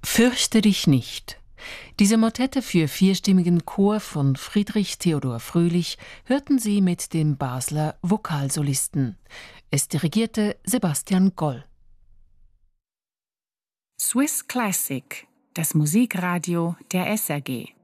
Fürchte dich nicht. Diese Motette für vierstimmigen Chor von Friedrich Theodor Fröhlich hörten Sie mit dem Basler Vokalsolisten. Es dirigierte Sebastian Goll. Swiss Classic, das Musikradio der SRG.